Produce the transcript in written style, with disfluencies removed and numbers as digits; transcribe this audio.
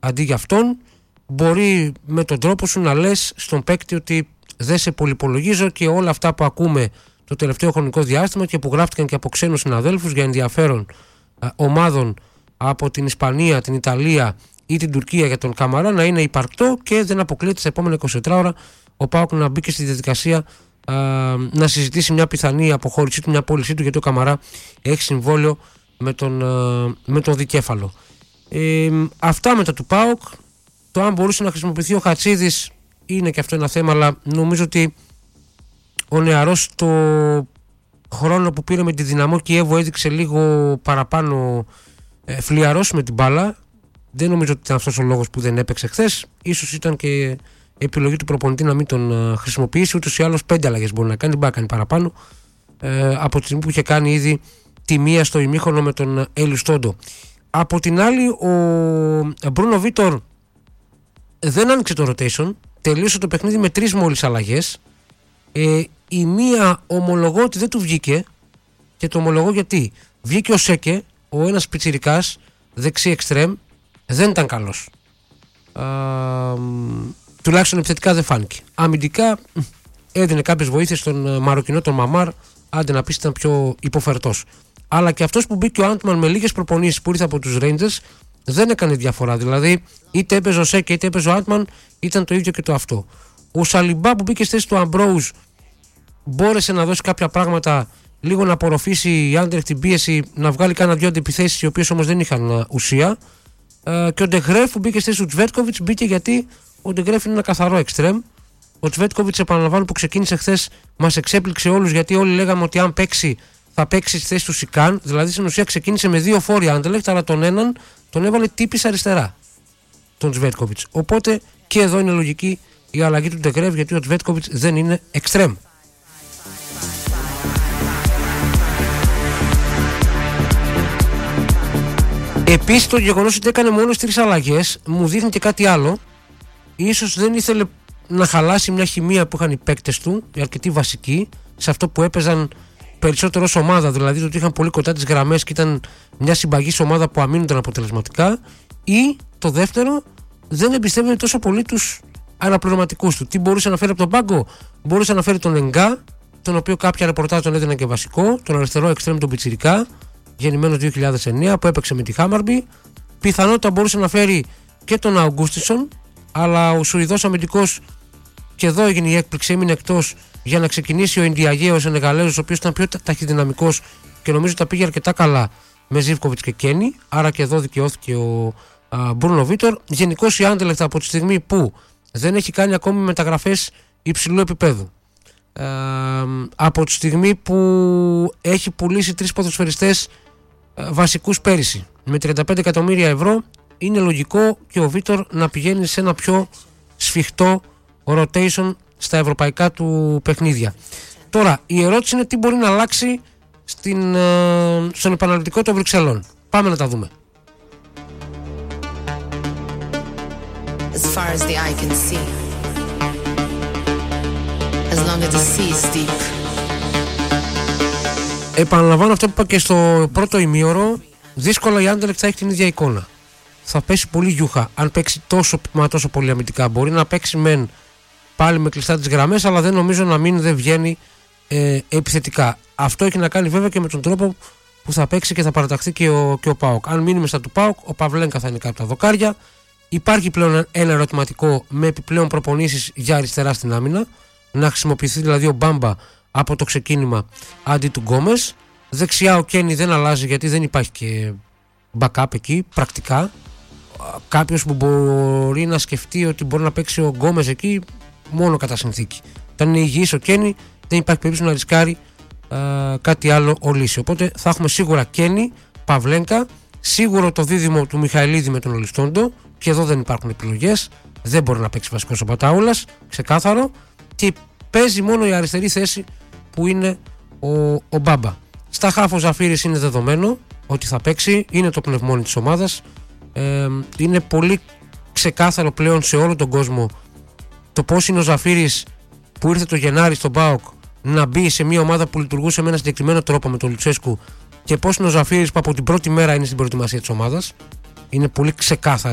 αντί για αυτόν, μπορεί με τον τρόπο σου να λες στον παίκτη ότι δεν σε πολυπολογίζω και όλα αυτά που ακούμε το τελευταίο χρονικό διάστημα και που γράφτηκαν και από ξένους συναδέλφους για ενδιαφέρον ομάδων από την Ισπανία, την Ιταλία ή την Τουρκία για τον Καμαρά να είναι υπαρκτό και δεν αποκλείεται στα επόμενα 24 ώρα ο ΠΑΟΚ να μπει και στη διαδικασία να συζητήσει μια πιθανή αποχώρησή του, μια πώλησή του, γιατί ο Καμαρά έχει συμβόλαιο με τον δικέφαλο. Αυτά μετά του ΠΑΟΚ. Το αν μπορούσε να χρησιμοποιηθεί ο Χατσίδης είναι και αυτό ένα θέμα, αλλά νομίζω ότι ο νεαρός το χρόνο που πήρε με τη Δυναμό Κιέβο έδειξε λίγο παραπάνω φλιαρός με την μπάλα. Δεν νομίζω ότι ήταν αυτός ο λόγος που δεν έπαιξε χθες. Ίσως ήταν και επιλογή του προπονητή να μην τον χρησιμοποιήσει. Ούτως ή άλλως 5 αλλαγές μπορεί να κάνει, μπορεί να κάνει παραπάνω από τη στιγμή που είχε κάνει ήδη τη μία στο ημίχρονο με τον Ελουστόντο. Από την άλλη, ο Μπρούνο Βίτορ δεν άνοιξε το rotation, τελείωσε το παιχνίδι με 3 μόλις αλλαγές. Η μία ομολογώ ότι δεν του βγήκε και το ομολογώ γιατί. Βγήκε ο Σέκε, ο ένας πιτσιρικάς, δεξί εξτρέμ, δεν ήταν καλός. Τουλάχιστον επιθετικά δεν φάνηκε. Αμυντικά έδινε κάποιες βοήθειες στον Μαροκινό, τον Μαμάρ, άντε να πεις ήταν πιο υποφερτός. Αλλά και αυτός που μπήκε ο Άντμαν με λίγες προπονήσεις που ήρθε από τους Rangers δεν έκανε διαφορά. Δηλαδή, είτε έπαιζε ο Σέκε είτε έπαιζε ο Άντμαν, ήταν το ίδιο και το αυτό. Ο Σαλιμπά που μπήκε στη θέση του Αμπρόουζ μπόρεσε να δώσει κάποια πράγματα, λίγο να απορροφήσει η Άντερεχτ την πίεση, να βγάλει κάνα δυο αντιπιθέσεις οι οποίες όμως δεν είχαν ουσία. Και ο Ντεγκρέφ που μπήκε στη θέση του Τσβέτκοβιτς μπήκε γιατί ο Ντεγκρέφ είναι ένα καθαρό εξτρέμ. Ο Τσβέτκοβιτς, επαναλαμβάνω, που ξεκίνησε χθες, μας εξέπληξε όλους, γιατί όλοι λέγαμε ότι αν παίξει θα παίξει στη θέση του Σικάν. Δηλαδή στην ουσία ξεκίνησε με 2 φόροι Άντερλεχτ, αλλά τον έναν τον έβαλε τύπης αριστερά, τον Τσβέτκοβιτς. Οπότε και εδώ είναι λογική η αλλαγή του Ντεγκρέφ, γιατί ο Τσβέτκοβιτς δεν είναι εξτρέμ. Επίσης το γεγονός ότι έκανε μόνο 3 αλλαγές μου δείχνει και κάτι άλλο. Ίσως δεν ήθελε να χαλάσει μια χημεία που είχαν οι παίκτες του, οι αρκετοί βασικοί, σε αυτό που έπαιζαν περισσότερο ως ομάδα, δηλαδή το ότι είχαν πολύ κοντά τις γραμμές και ήταν μια συμπαγής ομάδα που αμήνονταν αποτελεσματικά, ή το δεύτερο, δεν εμπιστεύεται τόσο πολύ τους αναπληρωματικούς του. Τι μπορούσε να φέρει από τον πάγκο? Μπορούσε να φέρει τον Ενγκά, τον οποίο κάποια ρεπορτάζ τον έδιναν και βασικό, τον αριστερό εξτρέμ τον Πιτσιρικά, γεννημένος 2009, που έπαιξε με τη Χάμαρμπι. Πιθανότητα μπορούσε να φέρει και τον Αουγκούστισον, αλλά ο Σουηδός αμυντικός, και εδώ έγινε η έκπληξη, έμεινε εκτός για να ξεκινήσει ο Ιντιαγέο, ο Σενεγαλέζος, ο οποίος ήταν πιο ταχυδυναμικός και νομίζω τα πήγε αρκετά καλά με Ζίβκοβιτς και Κένι. Άρα και εδώ δικαιώθηκε ο Μπρούνο Βίτορ. Γενικώς η Άντερλεχτ από τη στιγμή που δεν έχει κάνει ακόμη μεταγραφές υψηλού επίπεδου, από τη στιγμή που έχει πουλήσει 3 ποδοσφαιριστές βασικούς πέρυσι με 35 εκατομμύρια ευρώ, είναι λογικό και ο Βίτορ να πηγαίνει σε ένα πιο σφιχτό rotation στα ευρωπαϊκά του παιχνίδια. Τώρα η ερώτηση είναι τι μπορεί να αλλάξει στον επαναληπτικό των Βρυξελών. Πάμε να τα δούμε. As far as the eye can see, as long as the sea is deep. Επαναλαμβάνω αυτό που είπα και στο πρώτο ημίωρο. Δύσκολα η Άντερλεχτ θα έχει την ίδια εικόνα. Θα πέσει πολύ γιούχα αν παίξει τόσο πολύ αμυντικά. Μπορεί να παίξει μεν πάλι με κλειστά τις γραμμές, αλλά δεν νομίζω να μην δεν βγαίνει επιθετικά. Αυτό έχει να κάνει βέβαια και με τον τρόπο που θα παίξει και θα παραταχθεί και ο ΠΑΟΚ. Αν μείνουμε στα του ΠΑΟΚ, ο Παυλένκα θα είναι κάτω τα δοκάρια. Υπάρχει πλέον ένα ερωτηματικό με επιπλέον προπονήσεις για αριστερά στην άμυνα. Να χρησιμοποιηθεί δηλαδή ο Μπάμπα από το ξεκίνημα αντί του Γκόμες. Δεξιά ο Κένι δεν αλλάζει, γιατί δεν υπάρχει και backup εκεί πρακτικά. Κάποιος που μπορεί να σκεφτεί ότι μπορεί να παίξει ο Γκόμες εκεί, μόνο κατά συνθήκη. Όταν είναι υγιής ο Κένι, δεν υπάρχει περίπτωση να ρισκάρει κάτι άλλο ο Λύση. Οπότε θα έχουμε σίγουρα Κένι, Παυλένκα, σίγουρο το δίδυμο του Μιχαηλίδη με τον Ολιστόντο, και εδώ δεν υπάρχουν επιλογές. Δεν μπορεί να παίξει βασικός ο Πατάουλας, ξεκάθαρο, και παίζει μόνο η αριστερή θέση που είναι ο Μπάμπα. Στα χάφο Ζαφύρης είναι δεδομένο ότι θα παίξει, είναι το πνευμόνι της ομάδας. Είναι πολύ ξεκάθαρο πλέον σε όλο τον κόσμο το πώς είναι ο Ζαφύρης που ήρθε το Γενάρη στον ΠΑΟΚ να μπει σε μια ομάδα που λειτουργούσε με ένα συγκεκριμένο τρόπο με τον Λουτσέσκου, και πώς είναι ο Ζαφύρης που από την πρώτη μέρα είναι στην προετοιμασία της ομάδας. Είναι πολύ ξεκάθαρο